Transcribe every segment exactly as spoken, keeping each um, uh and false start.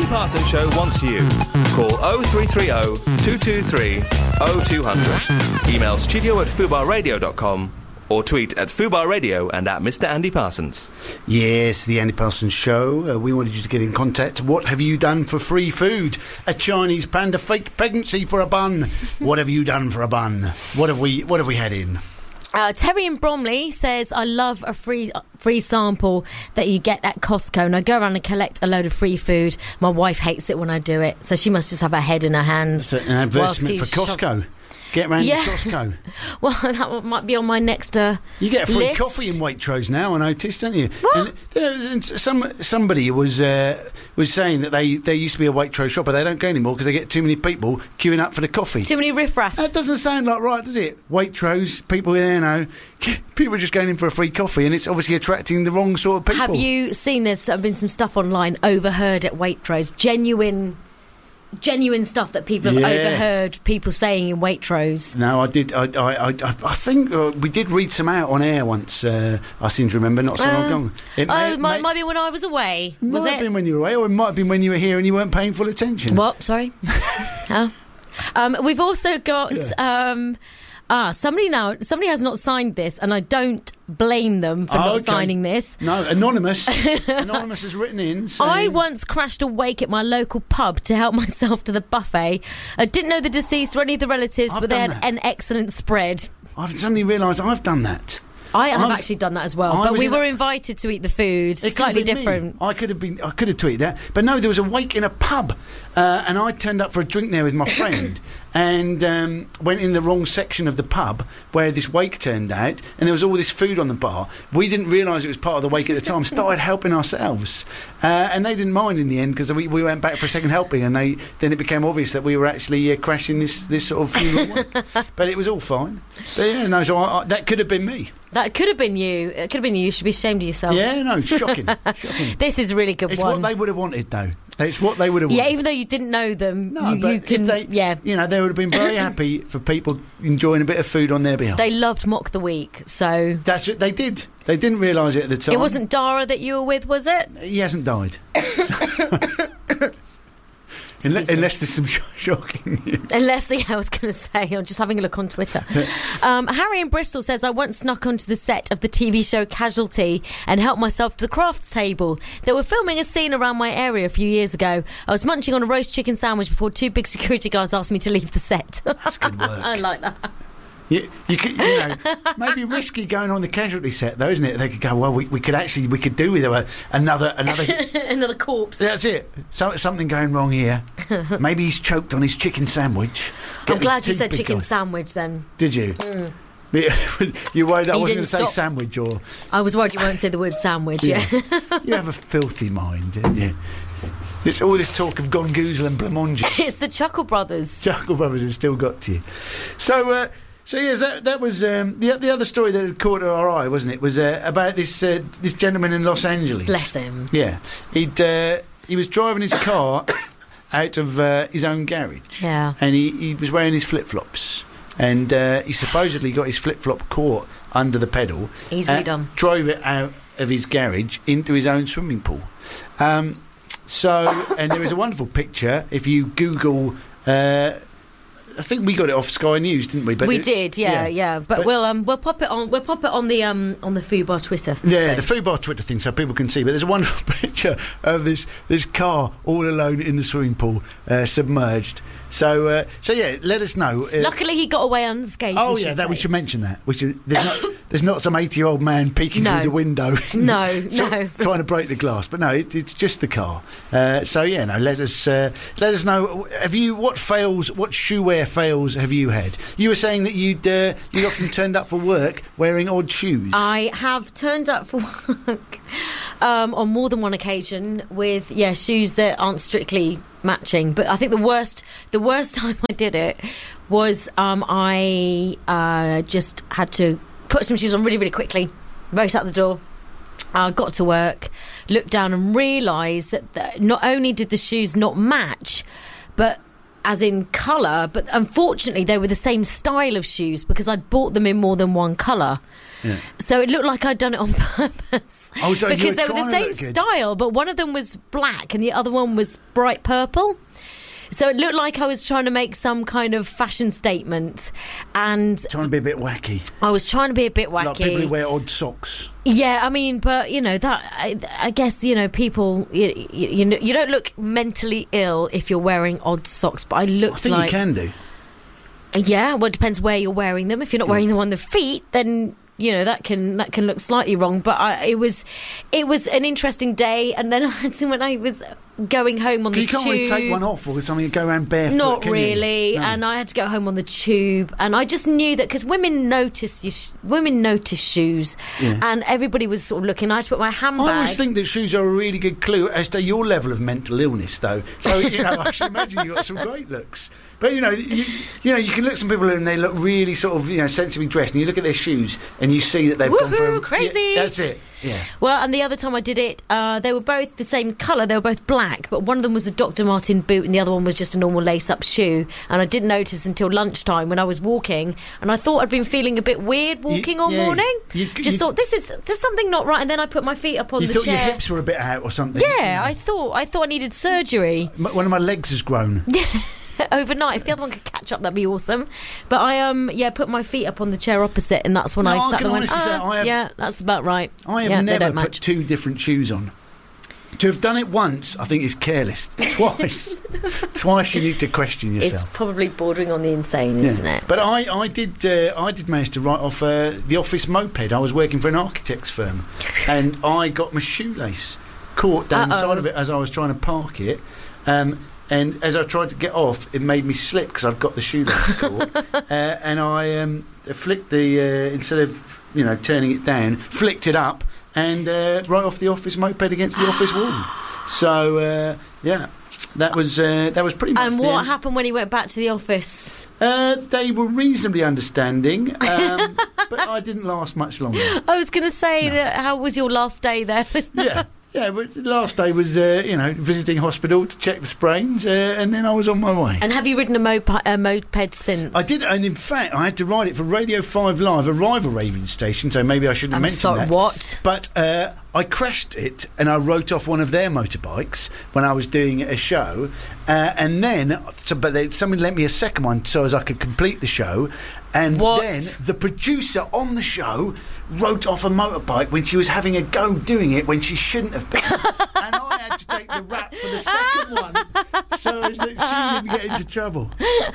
Parsons Show wants you. Call oh three three oh, two two three, oh two hundred. Email studio at fubar radio dot com or tweet at Fubar Radio and at Mister Andy Parsons. Yes, the Andy Parsons Show. Uh, we wanted you to get in contact. What have you done for free food? A Chinese panda faked pregnancy for a bun. What have you done for a bun? What have we What have we had in? Uh, Terry in Bromley says, I love a free free sample that you get at Costco, and I go around and collect a load of free food. My wife hates it when I do it, so she must just have her head in her hands. It's an advertisement for Costco. Shop- Get round yeah. to Costco. Well, that might be on my next uh, You get a free list. coffee in Waitrose now, I noticed, don't you? What? And, uh, and some somebody was uh, was saying that they there used to be a Waitrose shop, but they don't go anymore because they get too many people queuing up for the coffee. Too many riffraffs. That doesn't sound like right, does it? Waitrose, people there, you know, people are just going in for a free coffee, and it's obviously attracting the wrong sort of people. Have you seen there's been some stuff online, overheard at Waitrose, genuine... Genuine stuff that people have yeah. overheard people saying in Waitrose. No, I did. I, I, I, I think uh, we did read some out on air once. Uh, I seem to remember, not so uh, long ago. It oh, may, it might, may, might be when I was away. Might Was have it? been when you were away, or it might have been when you were here and you weren't paying full attention. What? Sorry. oh. Um, we've also got. Yeah. Um, Ah, somebody now, somebody has not signed this, and I don't blame them for oh, not okay. signing this. No, Anonymous. Anonymous has written in saying... I once crashed a wake at my local pub to help myself to the buffet. I didn't know the deceased or any of the relatives, I've but they had that. an excellent spread. I've suddenly realised I've done that. I have I was, actually done that as well, I but we were a, invited to eat the food. It Slightly different. Me. I could have been. I could have tweeted that, but no, there was a wake in a pub, uh, and I turned up for a drink there with my friend, and um, went in the wrong section of the pub where this wake turned out, and there was all this food on the bar. We didn't realise it was part of the wake at the time. Started helping ourselves, uh, and they didn't mind in the end because we, we went back for a second helping, and they then it became obvious that we were actually uh, crashing this this sort of funeral wake. But it was all fine. But yeah, no, so I, I, that could have been me. That could have been you. It could have been you. You should be ashamed of yourself. Yeah, no, shocking. shocking. This is a really good it's one. It's what they would have wanted, though. It's what they would have wanted. Yeah, even though you didn't know them. No, you, but you can, if they, yeah. you know, they would have been very happy for people enjoying a bit of food on their behalf. They loved Mock the Week, so... That's what they did. They didn't realise it at the time. It wasn't Dara that you were with, was it? He hasn't died. Unless, unless there's some sh- shocking news. Unless, yeah, I was going to say, I'm just having a look on Twitter. um, Harry in Bristol says, I once snuck onto the set of the T V show Casualty and helped myself to the crafts table. They were filming a scene around my area a few years ago. I was munching on a roast chicken sandwich before two big security guards asked me to leave the set. That's good work. I like that. You, you could, you know, maybe risky going on the Casualty set, though, isn't it? They could go, well, we, we could actually, we could do with a, another, another, another corpse. That's it. So, something going wrong here. Maybe he's choked on his chicken sandwich. Get I'm glad you said chicken guys. sandwich. Then did you? Mm. You worried that I wasn't going to say stop. sandwich, or I was worried you won't say the word sandwich. Yeah, yeah. You have a filthy mind, don't you? It's all this talk of Gongoozle and Blancmange. It's the Chuckle Brothers. Chuckle Brothers has still got to you. So. Uh, So yes, that that was um, the the other story that had caught our eye, wasn't it? Was uh, about this uh, this gentleman in Los Angeles. Bless him. Yeah, he'd uh, he was driving his car out of uh, his own garage. Yeah, and he, he was wearing his flip flops, and uh, he supposedly got his flip flop caught under the pedal. Easily done. Drove it out of his garage into his own swimming pool. Um, so, and there is a wonderful picture if you Google. Uh, I think we got it off Sky News, didn't we? But we it, did, yeah, yeah. yeah. But, but we'll um we'll pop it on we'll pop it on the um on the Fubar Twitter. Yeah, thing. the Fubar Twitter thing, so people can see. But there's a wonderful picture of this this car all alone in the swimming pool, uh, submerged. So uh, so yeah, let us know. Uh, Luckily, he got away unscathed. Oh we yeah, should that say. we should mention that. We should. There's not, there's not some eighty-year-old man peeking no. through the window. No, try, no, trying to break the glass. But no, it, it's just the car. Uh, so yeah, no. Let us uh, let us know. Have you what fails? What shoe wear fails have you had? You were saying that you'd uh, you'd often turned up for work wearing odd shoes. I have turned up for work um, on more than one occasion with yeah shoes that aren't strictly matching. But I think the worst the worst time I did it was um, I uh, just had to put some shoes on really really quickly, raced out the door. I uh, got to work, looked down and realised that the, not only did the shoes not match, but as in colour, but unfortunately they were the same style of shoes because I'd bought them in more than one colour. Yeah. So it looked like I'd done it on purpose. Oh, so you because were they were the trying to same look good. style, but one of them was black and the other one was bright purple. So it looked like I was trying to make some kind of fashion statement, and Trying to be a bit wacky. I was trying to be a bit wacky. Like people who wear odd socks. Yeah, I mean, but you know that. I, I guess you know people. You, you, you know, you don't look mentally ill if you're wearing odd socks. But I looked I think like you can do. yeah. Well, it depends where you're wearing them. If you're not wearing them on the feet, then you know that can that can look slightly wrong. But I, it was it was an interesting day, and then when I was going home on the You can't tube, really take one off or something and go around barefoot. not can you? really, No. and I had to go home on the tube, and I just knew that because women notice you sh- women notice shoes, Yeah. and everybody was sort of looking. I had to put my handbag. I always think that shoes are a really good clue as to your level of mental illness, though. So, you know, I should imagine you've got some great looks. But, you know, you, you know, you can look at some people and they look really sort of, you know, sensibly dressed, and you look at their shoes and you see that they've gone for a... Woohoo, crazy! Yeah, that's it, yeah. Well, and the other time I did it, uh, they were both the same colour. They were both black, but one of them was a Doctor Martin boot and the other one was just a normal lace-up shoe. And I didn't notice until lunchtime when I was walking, and I thought I'd been feeling a bit weird walking You- all yeah. morning. You- just you- thought this is there's something not right, and then I put my feet up on You the thought chair. your hips were a bit out or something? Yeah, I thought I thought I needed surgery M- One of my legs has grown. overnight. If the other one could catch up, that'd be awesome. But I um yeah put my feet up on the chair opposite, and that's when No, I I sat can there and went, honestly say "Ah, I have- yeah, that's about right." I have yeah, they never don't put match. two different shoes on. To have done it once, I think is careless. Twice. Twice you need to question It's yourself. probably bordering on the insane, Yeah. isn't it? But I, I did uh, I did manage to write off uh, the office moped. I was working for an architect's firm, and I got my shoelace caught down the Uh-oh. side of it as I was trying to park it. Um, and as I tried to get off, it made me slip because I'd got the shoelace caught. Uh, and I um, flicked the uh, instead of you know turning it down, flicked it up and uh, right off the office moped against the office wall. So uh, yeah, that was uh, that was pretty much. And the what end. happened when he went back to the office? Uh, they were reasonably understanding, um, but I didn't last much longer. I was going to say, that, how was your last day there? Yeah, yeah. But the last day was, uh, you know, visiting hospital to check the sprains, uh, and then I was on my way. And have you ridden a moped, a moped since? I did, and in fact, I had to ride it for Radio Five Live, a rival radio station. So maybe I shouldn't I'm mention sorry, that. what? But uh, I crashed it, and I wrote off one of their motorbikes when I was doing a show, uh, and then, so, but they, someone lent me a second one so as I could complete the show, and What? then the producer on the show wrote off a motorbike when she was having a go doing it when she shouldn't have been, and I had to take the rap for the second one so as that she didn't get into trouble.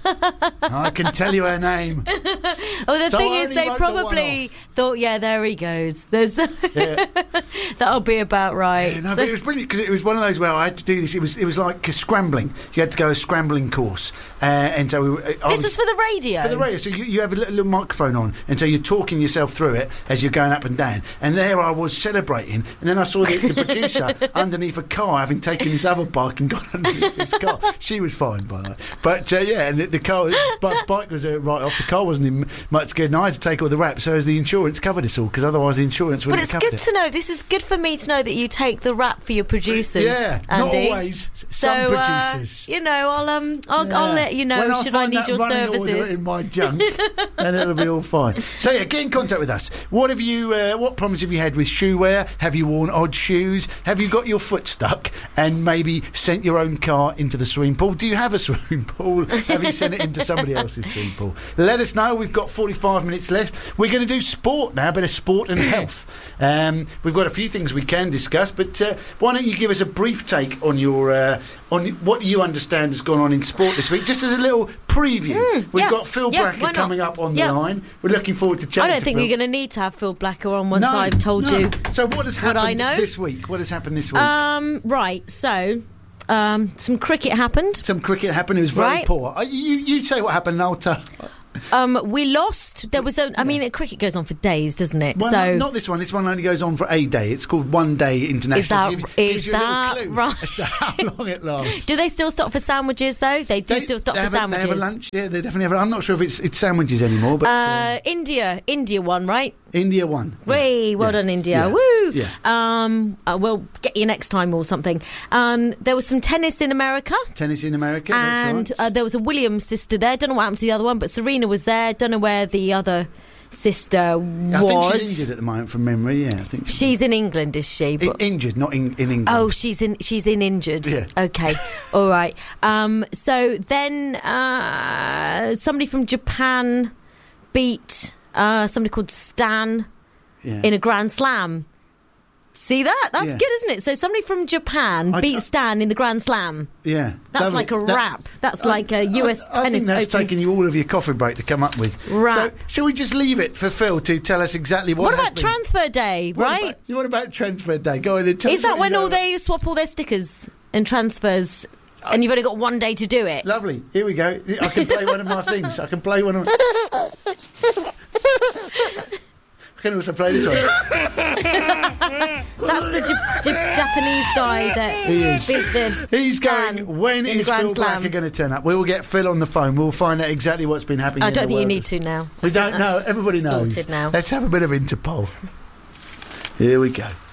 I can tell you her name. Oh, the So thing I is, only they wrote the one probably off. thought, yeah, there he goes. There's Yeah. that'll be about right. Yeah, no, but it was brilliant because it was one of those where I had to do this. It was it was like a scrambling. You had to go a scrambling course, uh, and so we were, I This was for the radio. for the radio. So you, you have a little, little microphone on, and so you're talking yourself through it as you're going up and down. And there I was celebrating, and then I saw the, the producer underneath a car, having taken this other bike and gone underneath this car. She was fine by that, but uh, yeah, and the, the car, but bike was uh, right off. The car wasn't in much good, and I had to take all the rap so as the insurance covered us all, because otherwise the insurance But wouldn't it's have good covered it. to know. This is good for me to know that you take the rap for your producers. Yeah, not Andy. always. So, Some producers. Uh, you know, I'll um, I'll, Yeah. I'll let you know When should I find need that your running order services. in my junk, then it'll be all fine. So yeah, get in contact with us. What have you? Uh, what problems have you had with shoe wear? Have you worn odd shoes? Have you got your foot stuck and maybe sent your own car into the swimming pool? Do you have a swimming pool? Have you sent it into somebody else's swimming pool? Let us know. We've got forty-five minutes left. We're going to do sport now, a bit of sport and health. Um, we've got a few things we can discuss, but uh, why don't you give us a brief take on your uh, on what you understand has gone on in sport this week, just as a little preview. Mm, We've yeah, got Phil yeah, Brackett why not? coming up on Yeah. the line. We're looking forward to chatting I don't to think Phil. you're going to need to have Phil Blacker on once No, I've told no. you. So what has what happened I know. this week? What has happened this week? Um, right, so um, some cricket happened. Some cricket happened. It was very Right. poor. Uh, You you say what happened, and I'll tell. Um, we lost. There was a. I mean, cricket goes on for days, doesn't it? Well, so not, not this one. This one only goes on for a day. It's called One Day International. Is that- So it gives, gives is you a little that clue right? as to how long it lasts. do they still stop for sandwiches though? They do They- still stop they for have a, sandwiches. They have a lunch. Yeah, they definitely have. A, I'm not sure if it's it's sandwiches anymore, but uh, Uh, India, India won, right? India won. Way, well Yeah. done, India. Yeah. Woo! Yeah. Um, uh, we'll get you next time or something. Um, there was some tennis in America. Tennis in America. and that's uh, right. there was a Williams sister there. Don't know what happened to the other one, but Serena was there. Don't know where the other sister I think was. she's injured at the moment from memory. Yeah, I think she- She's in England, is she? In- But- injured, not in, in England. Oh, she's in. She's in injured. Yeah. Okay. All right. Um, so then uh, somebody from Japan beat uh, somebody called Stan yeah. in a Grand Slam. See that? That's Yeah. good, isn't it? So somebody from Japan I- beat I- Stan in the Grand Slam. yeah, That's Lovely. like a That- rap. That's I- like a U S I, I tennis think that's open. taken you all of your coffee break to come up with. Rap. So, shall we just leave it for Phil to tell us exactly what? What has about been- transfer day? What Right? About, you what about transfer day? Go on then. Tell Is us that what you when know all about- they swap all their stickers and transfers, and you've only got one day to do it? Lovely. Here we go. I can play one of my things. I can play one of. I can also play this one. That's the J- J- Japanese guy that He is. beat the He's Stan going. When in the is Grand Phil Slam. Blacker going to turn up? We will get Phil on the phone. We'll find out exactly what's been happening. I in don't the think you world. need to now. We I don't think know. that's Everybody knows. Sorted now. Let's have a bit of Interpol. Here we go.